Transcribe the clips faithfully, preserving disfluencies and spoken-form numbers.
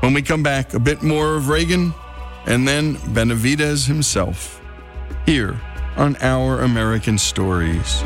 When we come back, a bit more of Reagan and then Benavidez himself here on Our American Stories.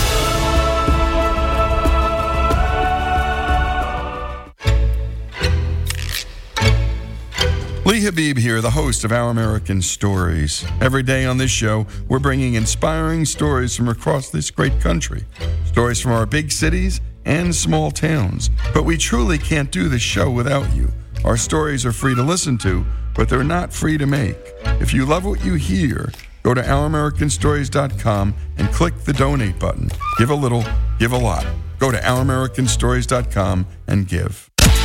Lee Habib here, the host of Our American Stories. Every day on this show, we're bringing inspiring stories from across this great country. Stories from our big cities and small towns. But we truly can't do this show without you. Our stories are free to listen to, but they're not free to make. If you love what you hear, go to our american stories dot com and click the donate button. Give a little, give a lot. Go to our american stories dot com and give.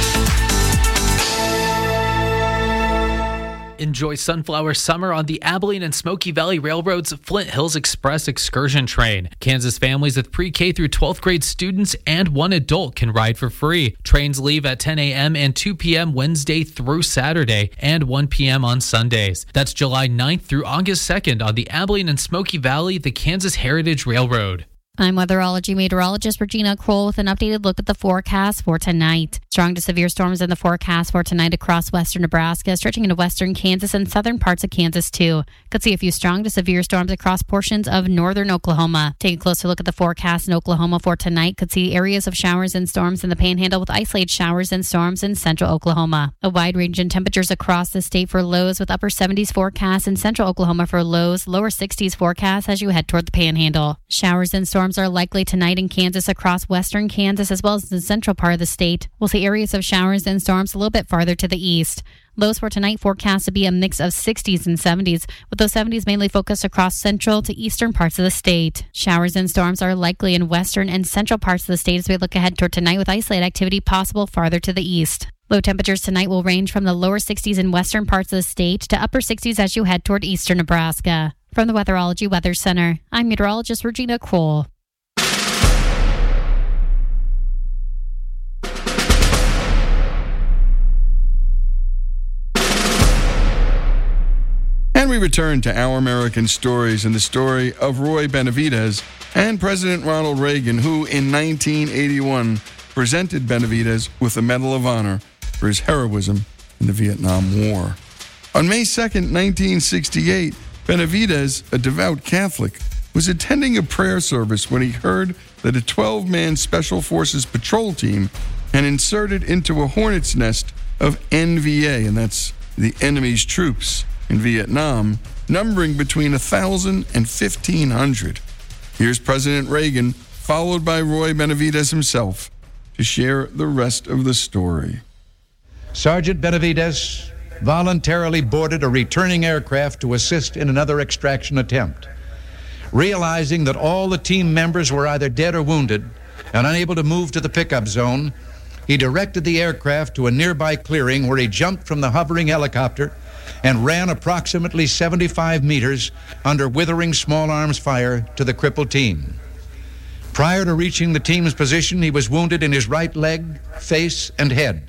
Enjoy Sunflower Summer on the Abilene and Smoky Valley Railroad's Flint Hills Express excursion train. Kansas families with pre-K through twelfth grade students and one adult can ride for free. Trains leave at ten a.m. and two p.m. Wednesday through Saturday and one p.m. on Sundays. That's July ninth through August second on the Abilene and Smoky Valley, the Kansas Heritage Railroad. I'm weatherology meteorologist Regina Kroll with an updated look at the forecast for tonight. Strong to severe storms in the forecast for tonight across western Nebraska, stretching into western Kansas and southern parts of Kansas, too. Could see a few strong to severe storms across portions of northern Oklahoma. Take a closer look at the forecast in Oklahoma for tonight. Could see areas of showers and storms in the Panhandle with isolated showers and storms in central Oklahoma. A wide range in temperatures across the state for lows with upper seventies forecast in central Oklahoma for lows, lower sixties forecast as you head toward the Panhandle. Showers and storms are likely tonight in Kansas across western Kansas as well as the central part of the state. We'll see areas of showers and storms a little bit farther to the east. Lows for tonight forecast to be a mix of sixties and seventies, with those seventies mainly focused across central to eastern parts of the state. Showers and storms are likely in western and central parts of the state as we look ahead toward tonight with isolated activity possible farther to the east. Low temperatures tonight will range from the lower sixties in western parts of the state to upper sixties as you head toward eastern Nebraska. From the Weatherology Weather Center, I'm meteorologist Regina Kroll. And we return to Our American Stories and the story of Roy Benavidez and President Ronald Reagan, who in nineteen eighty-one presented Benavidez with the Medal of Honor for his heroism in the Vietnam War. On May second, nineteen sixty-eight, Benavidez, a devout Catholic, was attending a prayer service when he heard that a twelve-man Special Forces patrol team had inserted into a hornet's nest of N V A, and that's the enemy's troops in Vietnam, numbering between one thousand and fifteen hundred. Here's President Reagan, followed by Roy Benavidez himself, to share the rest of the story. Sergeant Benavidez voluntarily boarded a returning aircraft to assist in another extraction attempt. Realizing that all the team members were either dead or wounded and unable to move to the pickup zone, he directed the aircraft to a nearby clearing where he jumped from the hovering helicopter and ran approximately seventy-five meters under withering small arms fire to the crippled team. Prior to reaching the team's position, he was wounded in his right leg, face, and head.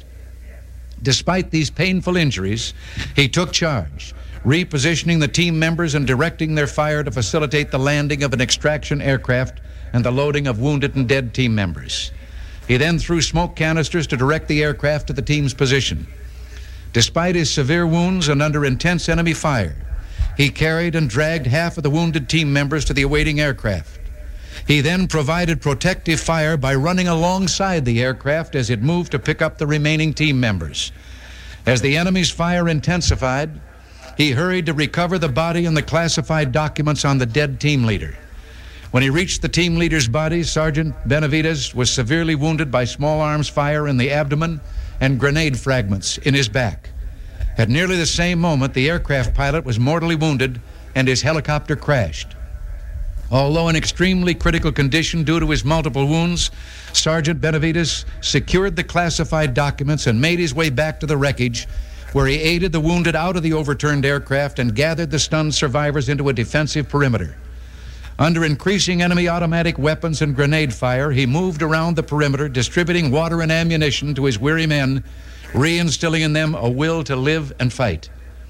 Despite these painful injuries, he took charge, repositioning the team members and directing their fire to facilitate the landing of an extraction aircraft and the loading of wounded and dead team members. He then threw smoke canisters to direct the aircraft to the team's position. Despite his severe wounds and under intense enemy fire, he carried and dragged half of the wounded team members to the awaiting aircraft. He then provided protective fire by running alongside the aircraft as it moved to pick up the remaining team members. As the enemy's fire intensified, he hurried to recover the body and the classified documents on the dead team leader. When he reached the team leader's body, Sergeant Benavidez was severely wounded by small arms fire in the abdomen and grenade fragments in his back. At nearly the same moment, the aircraft pilot was mortally wounded and his helicopter crashed. Although in extremely critical condition due to his multiple wounds, Sergeant Benavidez secured the classified documents and made his way back to the wreckage, where he aided the wounded out of the overturned aircraft and gathered the stunned survivors into a defensive perimeter. Under increasing enemy automatic weapons and grenade fire, he moved around the perimeter, distributing water and ammunition to his weary men, reinstilling in them a will to live and fight.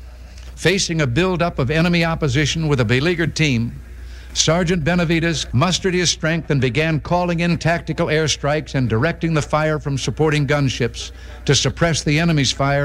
Facing a buildup of enemy opposition with a beleaguered team, Sergeant Benavidez mustered his strength and began calling in tactical airstrikes and directing the fire from supporting gunships to suppress the enemy's fire